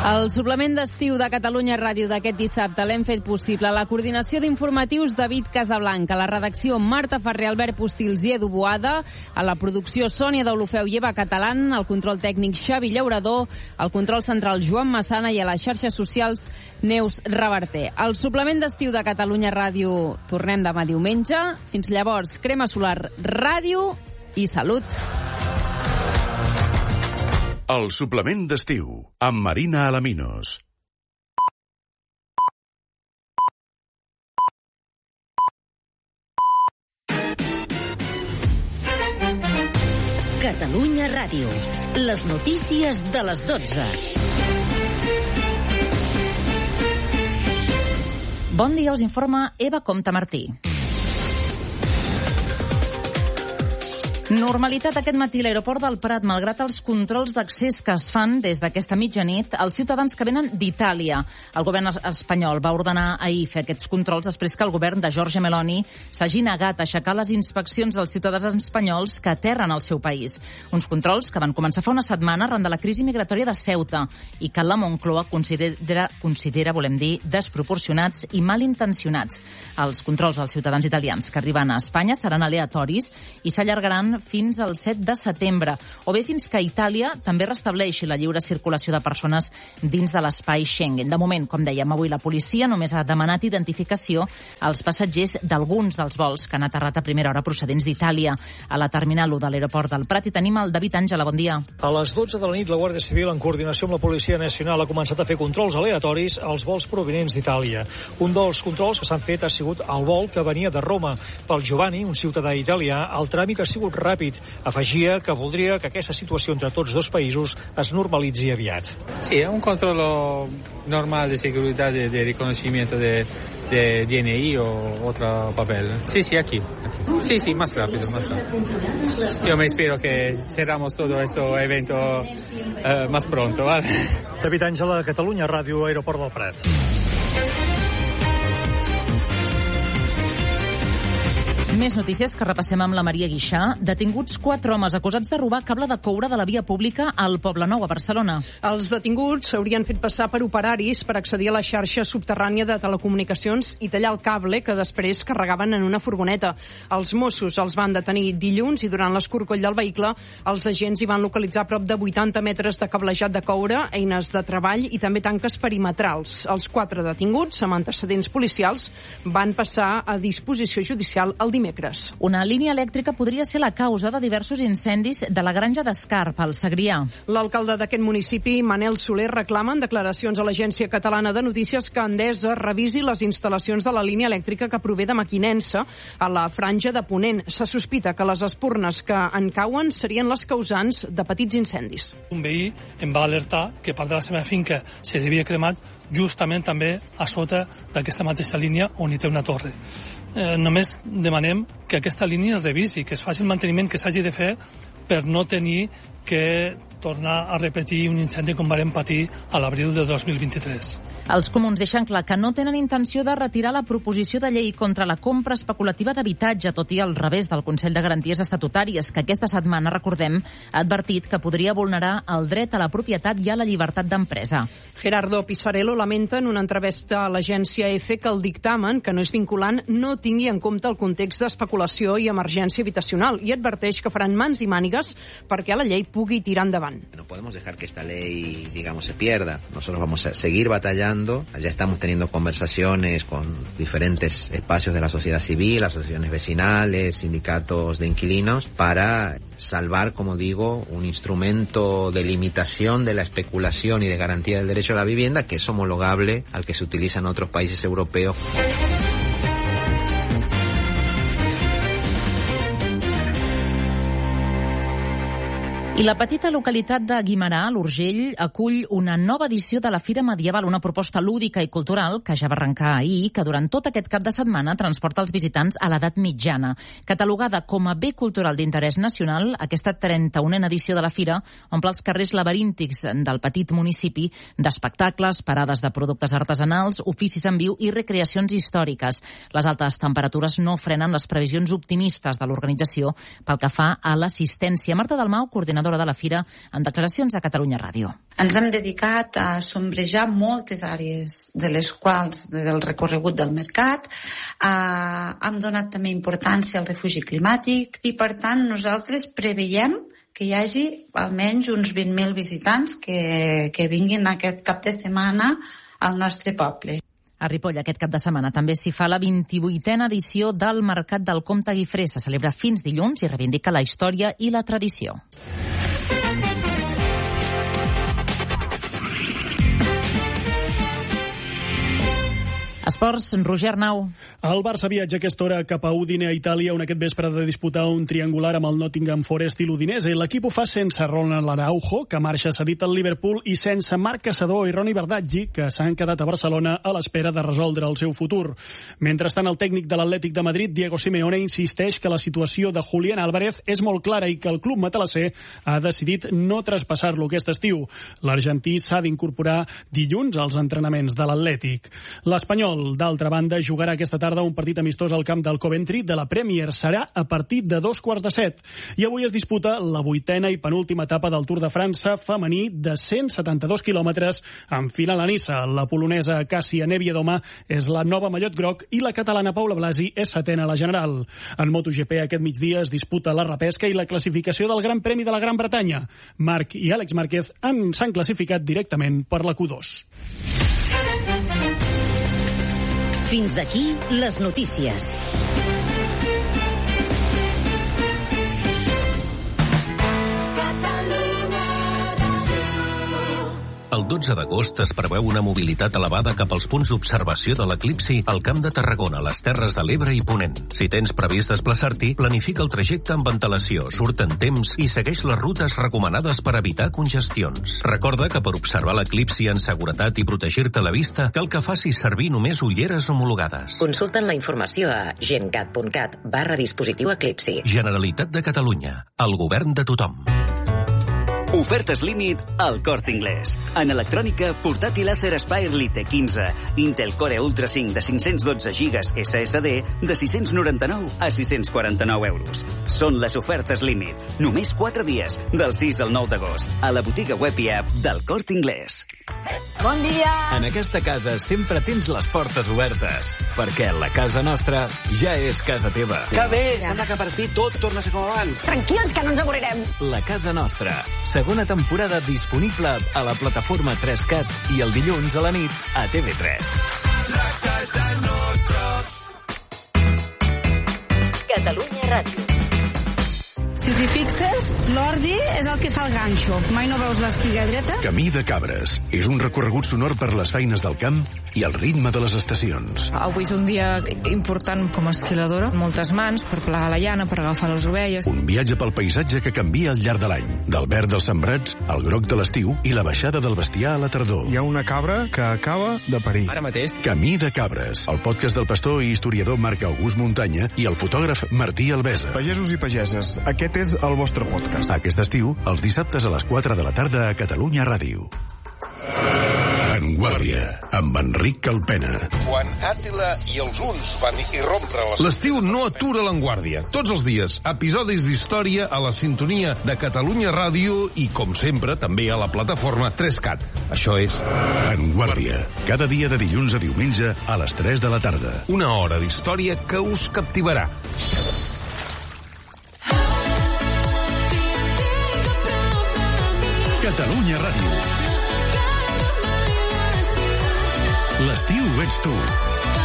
El suplement d'estiu de Catalunya Ràdio d'aquest dissabte l'hem fet possible. La coordinació d'informatius David Casablanca, la redacció Marta Ferrer, Albert Postils i Edu Boada, a la producció Sònia Deulofeu i Eva Catalán, el control tècnic Xavi Llaurador, el control central Joan Massana i a les xarxes socials Neus Reverter. El suplement d'estiu de Catalunya Ràdio tornem demà diumenge. Fins llavors, crema solar, ràdio i salut. El suplement d'estiu, amb Marina Alaminos. Catalunya Ràdio. Les notícies de les 12. Bon dia, us informa Eva Comte Martí. Normalitat aquest matí a l'aeroport del Prat, malgrat els controls d'accés que es fan des d'aquesta mitjanit als ciutadans que venen d'Itàlia. El govern espanyol va ordenar ahir fer aquests controls després que el govern de Giorgia Meloni s'hagi negat a aixecar les inspeccions als ciutadans espanyols que aterren al seu país. Uns controls que van començar fa una setmana arran de la crisi migratòria de Ceuta i que la Moncloa considera, volem dir, desproporcionats i malintencionats. Els controls als ciutadans italians que arriben a Espanya seran aleatoris i s'allargaran fins al 7 de setembre, o bé fins que Itàlia també restableixi la lliure circulació de persones dins de l'espai Schengen. De moment, com dèiem, avui la policia només ha demanat identificació als passatgers d'alguns dels vols que han aterrat a primera hora procedents d'Itàlia. A la terminal 1 de l'aeroport del Prat hi tenim el David Àngela. Bon dia. A les 12 de la nit, la Guàrdia Civil, en coordinació amb la Policia Nacional, ha començat a fer controls aleatoris als vols provenents d'Itàlia. Un dels controls que s'han fet ha sigut el vol que venia de Roma. Pel Giovanni, un ciutadà italià, el tràmit ha sigut ràpid. Afegia que voldria que aquesta situació entre tots dos països es normalitzi aviat. Sí, es un control normal de seguridad de reconocimiento de DNI o otro papel. Sí, aquí. Sí, más rápido. Yo me espero que cerramos todo este evento más pronto, ¿vale? David Àngela, Catalunya Ràdio, Aeroport del Prat. Més notícies que repassem amb la Maria Guixà. Detinguts 4 homes acusats de robar cable de coure de la via pública al Poblenou, a Barcelona. Els detinguts s'haurien fet passar per operaris per accedir a la xarxa subterrània de telecomunicacions i tallar el cable que després carregaven en una furgoneta. Els Mossos els van detenir dilluns i durant l'escorcoll del vehicle els agents hi van localitzar prop de 80 metres de cablejat de coure, eines de treball i també tanques perimetrals. Els 4 detinguts, amb antecedents policials, van passar a disposició judicial el dimecres. Una línia elèctrica podria ser la causa de diversos incendis de la granja d'Escarp, al Segrià. L'alcalde d'aquest municipi, Manel Soler, reclama en declaracions a l'Agència Catalana de Notícies que Endesa revisi les instal·lacions de la línia elèctrica que prové de Mequinensa a la franja de Ponent. Se sospita que les espurnes que en cauen serien les causants de petits incendis. Un veí em va alertar que part de la seva finca s'havia cremat justament també a sota d'aquesta mateixa línia on hi té una torre. Només demanem que aquesta línia es revisi, que es faci el manteniment que s'hagi de fer per no tenir que tornar a repetir un incendi com vàrem patir a l'abril de 2023. Els comuns deixen clar que no tenen intenció de retirar la proposició de llei contra la compra especulativa d'habitatge, tot i al revés del Consell de Garanties Estatutàries, que aquesta setmana, recordem, ha advertit que podria vulnerar el dret a la propietat i a la llibertat d'empresa. Gerardo Pisarello lamenta en una entrevista a l'agència EFE que el dictamen, que no és vinculant, no tingui en compte el context d'especulació i emergència habitacional i adverteix que faran mans i mànigues perquè la llei pugui tirar endavant. No podemos dejar que esta ley, se pierda. Nosotros vamos a seguir batallando. Ya estamos teniendo conversaciones con diferentes espacios de la sociedad civil, asociaciones vecinales, sindicatos de inquilinos, para salvar, como digo, un instrumento de limitación de la especulación y de garantía del derecho a la vivienda que es homologable al que se utiliza en otros países europeos. I la petita localitat de Guimerà, l'Urgell, acull una nova edició de la Fira Medieval, una proposta lúdica i cultural que ja va arrencar ahir i que durant tot aquest cap de setmana transporta els visitants a l'edat mitjana. Catalogada com a bé cultural d'interès nacional, aquesta 31a edició de la Fira omple els carrers laberíntics del petit municipi d'espectacles, parades de productes artesanals, oficis en viu i recreacions històriques. Les altes temperatures no frenen les previsions optimistes de l'organització pel que fa a l'assistència. Marta Dalmau, coordinadora organitzadora de la fira, en declaracions a Catalunya Ràdio. Ens hem dedicat a sombrejar moltes àrees de les quals del recorregut del mercat. Hem donat també importància al refugi climàtic i, per tant, nosaltres preveiem que hi hagi almenys uns 20.000 visitants que vinguin aquest cap de setmana al nostre poble. A Ripoll aquest cap de setmana també s'hi fa la 28a edició del Mercat del Comte Guifré. Se celebra fins dilluns i reivindica la història i la tradició. Esports, Roger Arnau. El Barça viatja a aquesta hora cap a Udine, a Itàlia, on aquest vespre ha de disputar un triangular amb el Nottingham Forest i l'Udinese. L'equip ho fa sense Ronald Araujo, que marxa cedit al Liverpool, i sense Marc Caçador i Ronny Bardghji, que s'han quedat a Barcelona a l'espera de resoldre el seu futur. Mentrestant, el tècnic de l'Atlètic de Madrid, Diego Simeone, insisteix que la situació de Julián Álvarez és molt clara i que el club matalasser ha decidit no traspassar-lo aquest estiu. L'argentí s'ha d'incorporar dilluns als entrenaments de l'Atlètic. L'Espanyol, d'altra banda, jugarà aquesta tarda un partit amistós al camp del Coventry de la Premier. Serà a partir de 2:15. I avui es disputa la 8a i penúltima etapa del Tour de França femení de 172 quilòmetres amb final a Niça. La polonesa Cássia Niewiadoma és la nova mallot groc i la catalana Paula Blasi és setena a la general. En MotoGP aquest migdia es disputa la repesca i la classificació del Gran Premi de la Gran Bretanya. Marc i Àlex Márquez s'han classificat directament per la Q2. Fins aquí les notícies. El 12 d'agost es preveu una mobilitat elevada cap als punts d'observació de l'eclipsi al Camp de Tarragona, les Terres de l'Ebre i Ponent. Si tens previst desplaçar-t'hi, planifica el trajecte amb antelació, surt en temps i segueix les rutes recomanades per evitar congestions. Recorda que per observar l'eclipsi en seguretat i protegir-te la vista, cal que facis servir només ulleres homologades. Consulten la informació a gencat.cat/dispositiu eclipsi. Generalitat de Catalunya, el govern de tothom. Ofertes límit al Corte Inglés. En electrònica, portàtil Acer Aspire Lite 15, Intel Core Ultra 5 de 512 GB SSD de 699 a 649 euros. Són les ofertes límit. Només 4 dies, del 6 al 9 d'agost, a la botiga web i app del Corte Inglés. Bon dia! En aquesta casa sempre tens les portes obertes, perquè la casa nostra ja és casa teva. Que bé! Sembla que per fi tot torna a ser com abans. Tranquils, que no ens avorrirem. La casa nostra. Segona temporada disponible a la plataforma 3CAT i el dilluns a la nit a TV3. La casa nostra. Catalunya Ràdio. Si t'hi fixes, l'ordi és el que fa el ganxo. Mai no veus l'espiga dreta? Camí de Cabres. És un recorregut sonor per les feines del camp i el ritme de les estacions. Avui és un dia important com a esquiladora. Moltes mans per plegar la llana, per agafar les ovelles. Un viatge pel paisatge que canvia al llarg de l'any. Del verd dels sembrats, al groc de l'estiu i la baixada del bestiar a la tardor. Hi ha una cabra que acaba de parir. Ara mateix. Camí de Cabres. El podcast del pastor i historiador Marc August Muntanya i el fotògraf Martí Albesa. Pagesos i pageses, aquest és el vostre podcast. Aquest estiu, els dissabtes a les 4 de la tarda a Catalunya Ràdio. En Guàrdia, amb Enric Calpena. Quan Àtila i els huns van irrompre les... L'estiu no atura l'Enguàrdia. Tots els dies, episodis d'història a la sintonia de Catalunya Ràdio i, com sempre, també a la plataforma 3CAT. Això és... En Guàrdia, cada dia de dilluns a diumenge a les 3 de la tarda. Una hora d'història que us captivarà. Catalunya Ràdio. L'estiu ets tu.